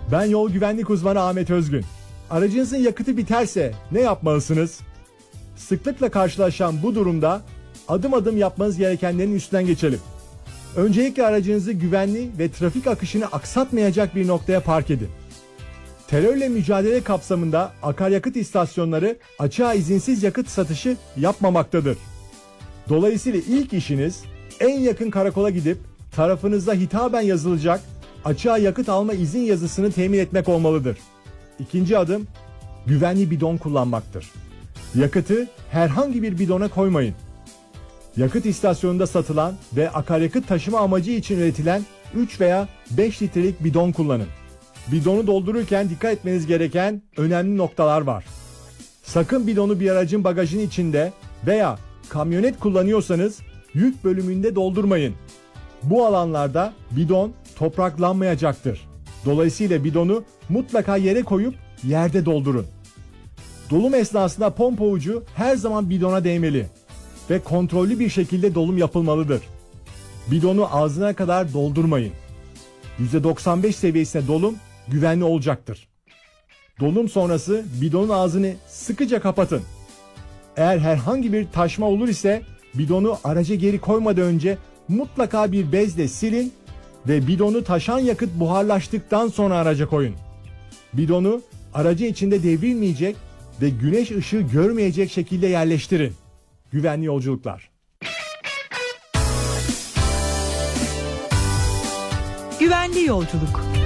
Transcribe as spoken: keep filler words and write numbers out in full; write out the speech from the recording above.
Ben yol güvenlik uzmanı Ahmet Özgün. Aracınızın yakıtı biterse ne yapmalısınız? Sıklıkla karşılaşan bu durumda adım adım yapmanız gerekenlerin üstünden geçelim. Öncelikle aracınızı güvenli ve trafik akışını aksatmayacak bir noktaya park edin. Terörle mücadele kapsamında akaryakıt istasyonları açığa izinsiz yakıt satışı yapmamaktadır. Dolayısıyla ilk işiniz en yakın karakola gidip tarafınıza hitaben yazılacak açığa yakıt alma izin yazısını temin etmek olmalıdır. İkinci adım güvenli bidon kullanmaktır. Yakıtı herhangi bir bidona koymayın. Yakıt istasyonunda satılan ve akaryakıt taşıma amacı için üretilen üç veya beş litrelik bidon kullanın. Bidonu doldururken dikkat etmeniz gereken önemli noktalar var. Sakın bidonu bir aracın bagajının içinde veya kamyonet kullanıyorsanız yük bölümünde doldurmayın. Bu alanlarda bidon topraklanmayacaktır. Dolayısıyla bidonu mutlaka yere koyup yerde doldurun. Dolum esnasında pompa ucu her zaman bidona değmeli ve kontrollü bir şekilde dolum yapılmalıdır. Bidonu ağzına kadar doldurmayın. yüzde doksan beş seviyesine dolum güvenli olacaktır. Dolum sonrası bidonun ağzını sıkıca kapatın. Eğer herhangi bir taşma olur ise bidonu araca geri koymadan önce mutlaka bir bezle silin ve bidonu taşan yakıt buharlaştıktan sonra araca koyun. Bidonu aracın içinde devrilmeyecek ve güneş ışığı görmeyecek şekilde yerleştirin. Güvenli yolculuklar. Güvenli yolculuk.